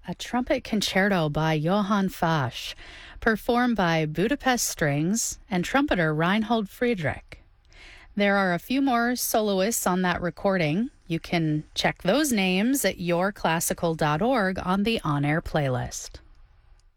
a trumpet concerto by Johann Fasch, performed by Budapest Strings and trumpeter Reinhold Friedrich. There are a few more soloists on that recording. You can check those names at yourclassical.org on the on-air playlist.